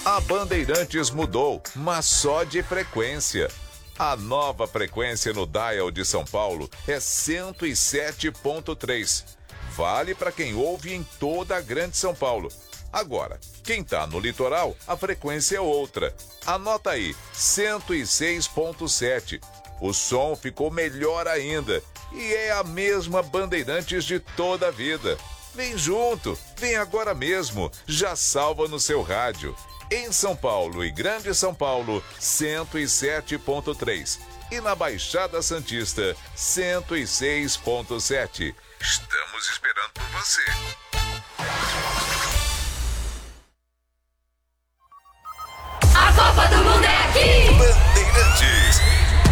A Bandeirantes mudou, mas só de frequência. A nova frequência no dial de São Paulo é 107.3. Vale para quem ouve em toda a Grande São Paulo. Agora, quem tá no litoral, a frequência é outra. Anota aí, 106.7. O som ficou melhor ainda. E é a mesma Bandeirantes de toda a vida. Vem junto, vem agora mesmo. Já salva no seu rádio. Em São Paulo e Grande São Paulo, 107.3. E na Baixada Santista, 106.7. Estamos esperando por você. A Copa do Mundo é aqui! Bandeirantes.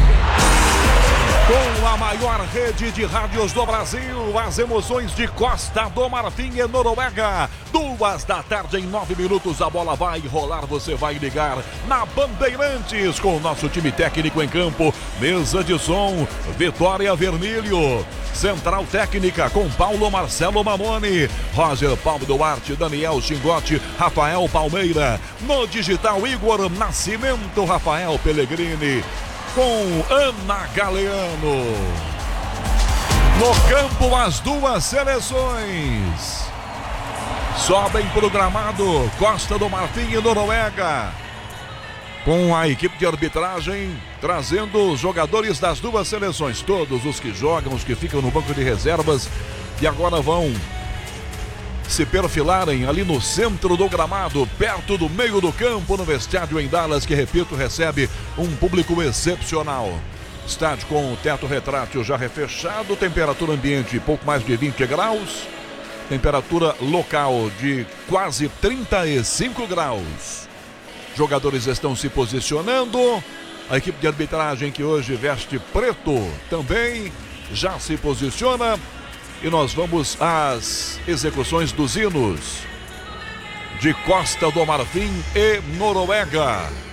Com a maior rede de rádios do Brasil, as emoções de Costa do Marfim e Noruega. 14h, em 9 minutos, a bola vai rolar, você vai ligar na Bandeirantes com o nosso time técnico em campo. Mesa de som, Vitória Vermílio. Central técnica com Paulo Marcelo Mamoni, Roger Paulo Duarte, Daniel Chingote, Rafael Palmeira. No digital, Igor Nascimento, Rafael Pellegrini. Com Ana Galeano. No campo, as duas seleções sobem pro gramado, Costa do Marfim e Noruega, com a equipe de arbitragem trazendo os jogadores das duas seleções, todos os que jogam, os que ficam no banco de reservas, e agora vão se perfilarem ali no centro do gramado, perto do meio do campo, no vestiário em Dallas, que, repito, recebe um público excepcional. Estádio com o teto retrátil já refechado, temperatura ambiente pouco mais de 20 graus, temperatura local de quase 35 graus. Jogadores estão se posicionando, a equipe de arbitragem, que hoje veste preto, também já se posiciona. E nós vamos às execuções dos hinos de Costa do Marfim e Noruega.